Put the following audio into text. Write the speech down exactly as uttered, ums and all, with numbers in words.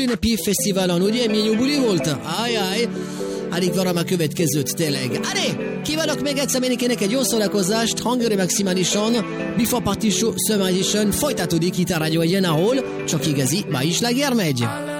ünnepi fesztiválon, ugye? Milyen jó buli volt? Ajaj! Alig várom a következőt, tényleg. Adé! Kívánok még egyszer mindenkinek egy jó szórakozást, hangőre maximálisan, Before Party Show Summer Edition folytatódik itt a Rádió Egyen, ahol csak igazi, ma is láger megy.